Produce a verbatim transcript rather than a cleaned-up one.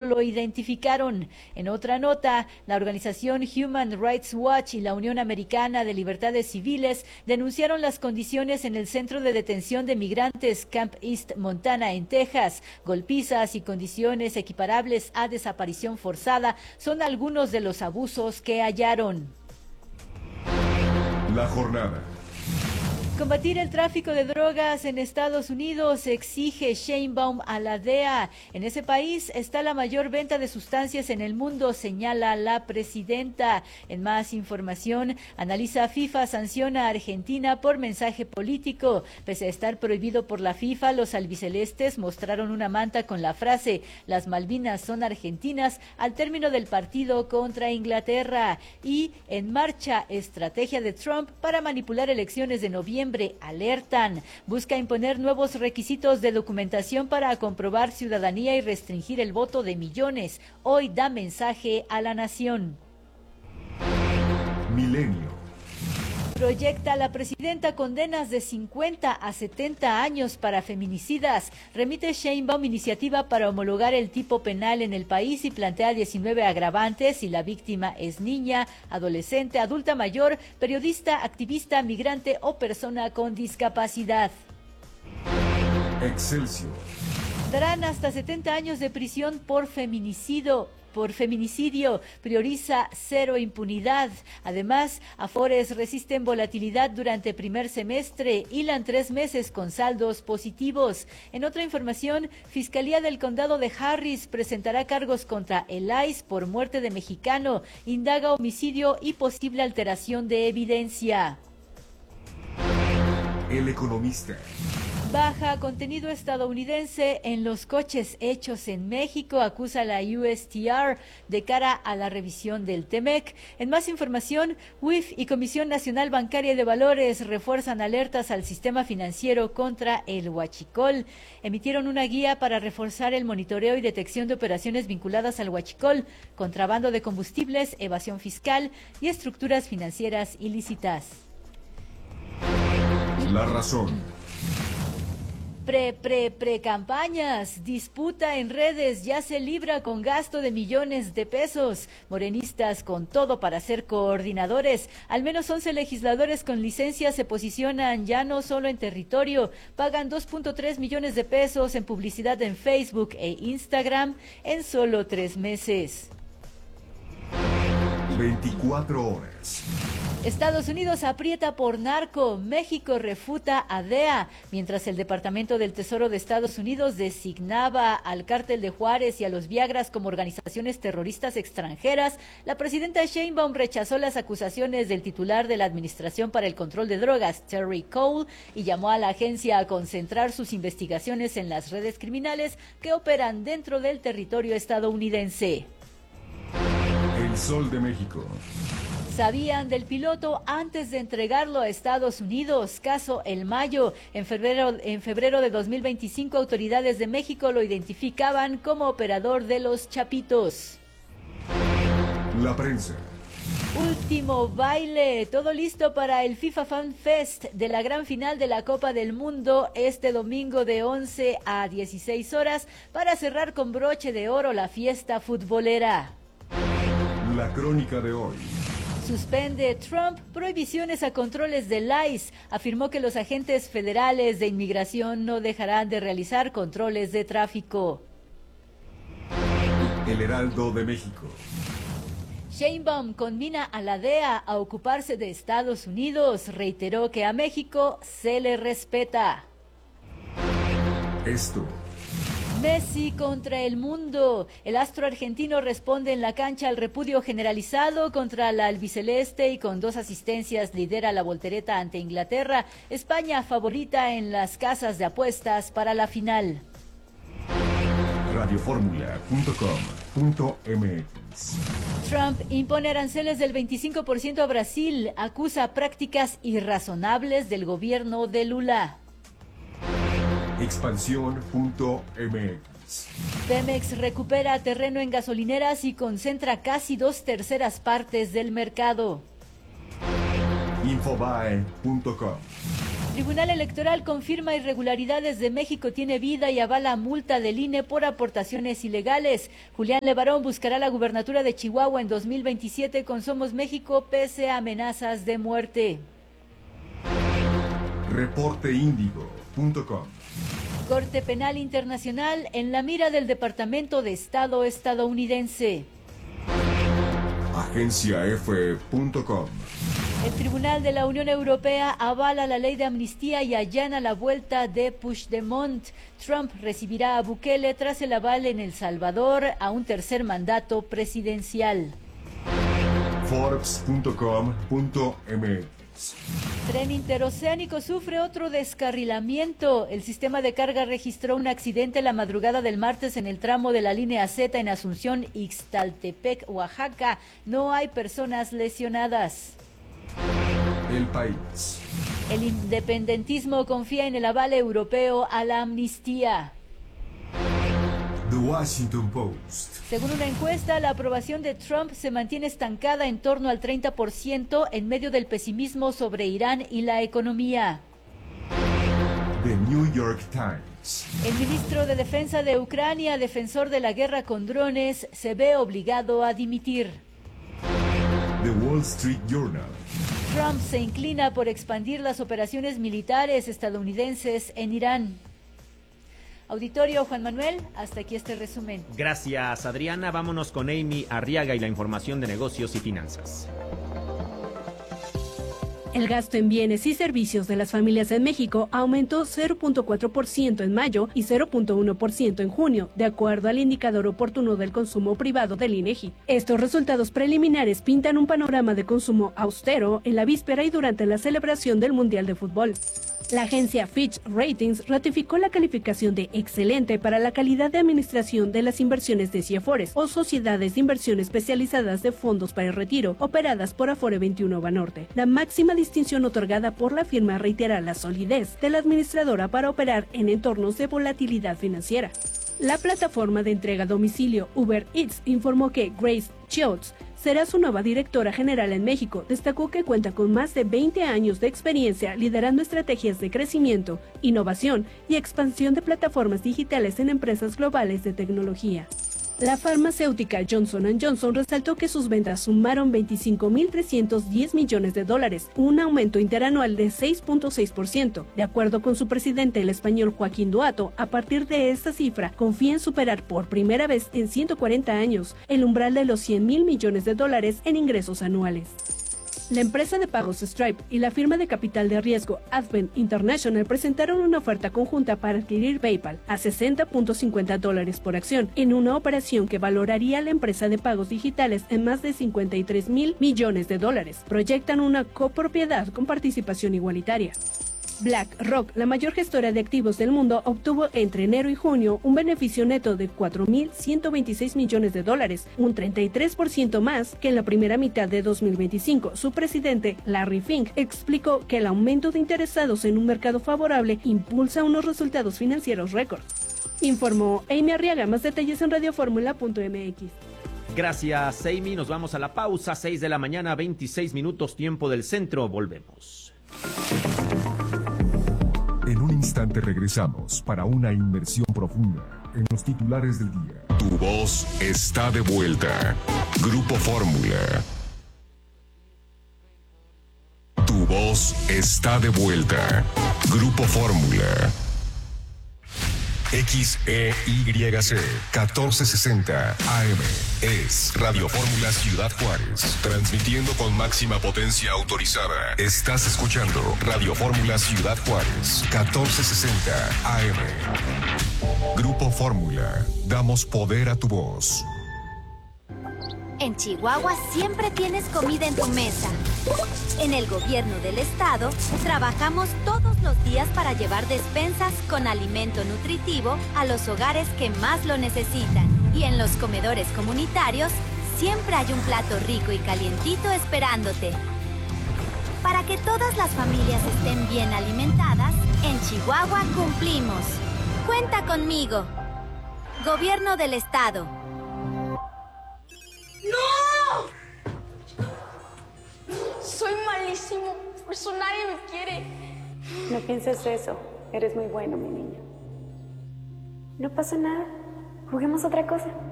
lo identificaron. En otra nota, la organización Human Rights Watch y la Unión Americana de Libertades Civiles denunciaron las condiciones en el centro de detención de migrantes Camp East Montana en Texas. Golpizas y condiciones equiparables a desaparición forzada son algunos de los abusos que hallaron. La jornada. Combatir el tráfico de drogas en Estados Unidos exige Sheinbaum a la D E A. En ese país está la mayor venta de sustancias en el mundo, señala la presidenta. En más información, analiza FIFA sanciona a Argentina por mensaje político. Pese a estar prohibido por la FIFA, los albicelestes mostraron una manta con la frase "Las Malvinas son argentinas" al término del partido contra Inglaterra. Y en marcha, estrategia de Trump para manipular elecciones de noviembre. Alertan. Busca imponer nuevos requisitos de documentación para comprobar ciudadanía y restringir el voto de millones. Hoy da mensaje a la nación. Milenio. Proyecta la presidenta condenas de cincuenta a setenta años para feminicidas. Remite Sheinbaum iniciativa para homologar el tipo penal en el país y plantea diecinueve agravantes si la víctima es niña, adolescente, adulta mayor, periodista, activista, migrante o persona con discapacidad. Excelsior. Darán hasta setenta años de prisión por feminicidio. Por feminicidio, prioriza cero impunidad. Además, Afores resisten volatilidad durante primer semestre, hilan tres meses con saldos positivos. En otra información, Fiscalía del Condado de Harris presentará cargos contra el I C E por muerte de mexicano, indaga homicidio y posible alteración de evidencia. El Economista. Baja contenido estadounidense en los coches hechos en México, acusa la U S T R de cara a la revisión del T M E C. En más información, U I F y Comisión Nacional Bancaria de Valores refuerzan alertas al sistema financiero contra el huachicol. Emitieron una guía para reforzar el monitoreo y detección de operaciones vinculadas al huachicol, contrabando de combustibles, evasión fiscal y estructuras financieras ilícitas. La razón. Pre, pre, pre campañas, disputa en redes, ya se libra con gasto de millones de pesos. Morenistas con todo para ser coordinadores. Al menos once legisladores con licencia se posicionan ya no solo en territorio, pagan dos punto tres millones de pesos en publicidad en Facebook e Instagram en solo tres meses. veinticuatro horas. Estados Unidos aprieta por narco, México refuta a D E A. Mientras el Departamento del Tesoro de Estados Unidos designaba al Cártel de Juárez y a los Viagras como organizaciones terroristas extranjeras, la presidenta Sheinbaum rechazó las acusaciones del titular de la Administración para el Control de Drogas, Terry Cole, y llamó a la agencia a concentrar sus investigaciones en las redes criminales que operan dentro del territorio estadounidense. El Sol de México. Sabían del piloto antes de entregarlo a Estados Unidos. Caso El Mayo. En febrero, en febrero de dos mil veinticinco, autoridades de México lo identificaban como operador de los Chapitos. La prensa. Último baile. Todo listo para el FIFA Fan Fest de la gran final de la Copa del Mundo este domingo de once a dieciséis horas para cerrar con broche de oro la fiesta futbolera. La crónica de hoy. Suspende Trump prohibiciones a controles del I C E. Afirmó que los agentes federales de inmigración no dejarán de realizar controles de tráfico. El Heraldo de México. Sheinbaum conmina a la D E A a ocuparse de Estados Unidos. Reiteró que a México se le respeta. Esto. Messi contra el mundo. El astro argentino responde en la cancha al repudio generalizado contra la albiceleste y con dos asistencias lidera la voltereta ante Inglaterra. España favorita en las casas de apuestas para la final. radioformula punto com punto m x. Trump impone aranceles del veinticinco por ciento a Brasil. Acusa prácticas irrazonables del gobierno de Lula. Expansión punto m x. Pemex recupera terreno en gasolineras y concentra casi dos terceras partes del mercado. Infobae punto com. Tribunal Electoral confirma irregularidades de México tiene vida y avala multa del I N E por aportaciones ilegales. Julián Levarón buscará la gubernatura de Chihuahua en dos mil veintisiete con Somos México pese a amenazas de muerte. reporte índigo punto com. Corte Penal Internacional en la mira del Departamento de Estado estadounidense. agencia efe punto com. El Tribunal de la Unión Europea avala la ley de amnistía y allana la vuelta de Puigdemont. Trump recibirá a Bukele tras el aval en El Salvador a un tercer mandato presidencial. forbes punto com punto eme equis. Tren interoceánico sufre otro descarrilamiento. El sistema de carga registró un accidente la madrugada del martes en el tramo de la línea Z en Asunción, Ixtaltepec, Oaxaca. No hay personas lesionadas. El país. El independentismo confía en el aval europeo a la amnistía. The Washington Post. Según una encuesta, la aprobación de Trump se mantiene estancada en torno al treinta por ciento en medio del pesimismo sobre Irán y la economía. The New York Times. El ministro de Defensa de Ucrania, defensor de la guerra con drones, se ve obligado a dimitir. The Wall Street Journal. Trump se inclina por expandir las operaciones militares estadounidenses en Irán. Auditorio, Juan Manuel, hasta aquí este resumen. Gracias, Adriana. Vámonos con Amy Arriaga y la información de negocios y finanzas. El gasto en bienes y servicios de las familias en México aumentó cero punto cuatro por ciento en mayo y cero punto uno por ciento en junio, de acuerdo al indicador oportuno del consumo privado del INEGI. Estos resultados preliminares pintan un panorama de consumo austero en la víspera y durante la celebración del Mundial de Fútbol. La agencia Fitch Ratings ratificó la calificación de excelente para la calidad de administración de las inversiones de CIEFORES o sociedades de inversión especializadas de fondos para el retiro operadas por Afore veintiuno Banorte. La máxima distinción otorgada por la firma reitera la solidez de la administradora para operar en entornos de volatilidad financiera. La plataforma de entrega a domicilio Uber Eats informó que Grace Childs será su nueva directora general en México. Destacó que cuenta con más de veinte años de experiencia liderando estrategias de crecimiento, innovación y expansión de plataformas digitales en empresas globales de tecnología. La farmacéutica Johnson and Johnson resaltó que sus ventas sumaron veinticinco mil trescientos diez millones de dólares, un aumento interanual de seis punto seis por ciento. De acuerdo con su presidente, el español Joaquín Duato, a partir de esta cifra, confía en superar por primera vez en ciento cuarenta años el umbral de los cien mil millones de dólares en ingresos anuales. La empresa de pagos Stripe y la firma de capital de riesgo Advent International presentaron una oferta conjunta para adquirir PayPal a sesenta punto cincuenta dólares por acción, en una operación que valoraría a la empresa de pagos digitales en más de cincuenta y tres mil millones de dólares. Proyectan una copropiedad con participación igualitaria. BlackRock, la mayor gestora de activos del mundo, obtuvo entre enero y junio un beneficio neto de cuatro mil ciento veintiséis millones de dólares, un treinta y tres por ciento más que en la primera mitad de dos mil veinticinco. Su presidente, Larry Fink, explicó que el aumento de interesados en un mercado favorable impulsa unos resultados financieros récord. Informó Amy Arriaga. Más detalles en radioformula punto eme equis. Gracias, Amy. Nos vamos a la pausa. seis de la mañana, veintiséis minutos, tiempo del centro. Volvemos. En un instante regresamos para una inmersión profunda en los titulares del día. Tu voz está de vuelta. Grupo Fórmula. Tu voz está de vuelta. Grupo Fórmula. X E Y C catorce sesenta A M es Radio Fórmula Ciudad Juárez, transmitiendo con máxima potencia autorizada. Estás escuchando Radio Fórmula Ciudad Juárez catorce sesenta A M. Grupo Fórmula, damos poder a tu voz. En Chihuahua siempre tienes comida en tu mesa. En el gobierno del estado, trabajamos todos los días para llevar despensas con alimento nutritivo a los hogares que más lo necesitan. Y en los comedores comunitarios, siempre hay un plato rico y calientito esperándote. Para que todas las familias estén bien alimentadas, en Chihuahua cumplimos. Cuenta conmigo. Gobierno del estado. ¡No! Soy malísimo, por eso nadie me quiere. No pienses eso. Eres muy bueno, mi niño. No pasa nada. Juguemos otra cosa.